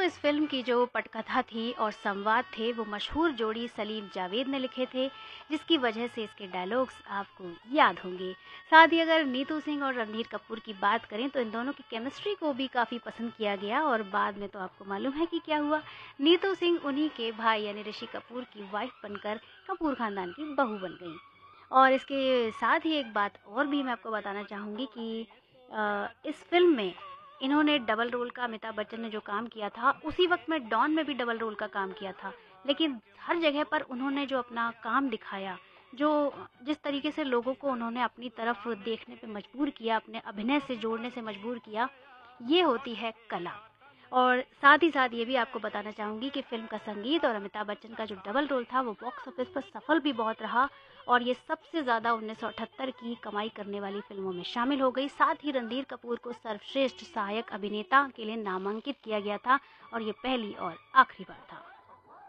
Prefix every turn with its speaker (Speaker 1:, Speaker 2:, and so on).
Speaker 1: इस फ़िल्म की जो पटकथा थी और संवाद थे वो मशहूर जोड़ी सलीम जावेद ने लिखे थे, जिसकी वजह से इसके डायलॉग्स आपको याद होंगे। साथ ही अगर नीतू सिंह और रणधीर कपूर की बात करें तो इन दोनों की केमिस्ट्री को भी काफ़ी पसंद किया गया और बाद में तो आपको मालूम है कि क्या हुआ। नीतू सिंह उन्हीं के भाई यानी ऋषि कपूर की वाइफ बनकर कपूर खानदान की बहू बन गई। और इसके साथ ही एक बात और भी मैं आपको बताना चाहूँगी कि इस फ़िल्म में इन्होंने डबल रोल का, अमिताभ बच्चन ने जो काम किया था, उसी वक़्त में डॉन में भी डबल रोल का काम किया था। लेकिन हर जगह पर उन्होंने जो अपना काम दिखाया, जो जिस तरीके से लोगों को उन्होंने अपनी तरफ देखने पे मजबूर किया, अपने अभिनय से जोड़ने से मजबूर किया, ये होती है कला। और साथ ही साथ ये भी आपको बताना चाहूँगी कि फ़िल्म का संगीत और अमिताभ बच्चन का जो डबल रोल था वो बॉक्स ऑफिस पर सफल भी बहुत रहा और ये सबसे ज़्यादा 1978 की कमाई करने वाली फ़िल्मों में शामिल हो गई। साथ ही रणधीर कपूर को सर्वश्रेष्ठ सहायक अभिनेता के लिए नामांकित किया गया था और ये पहली और आखिरी बार था।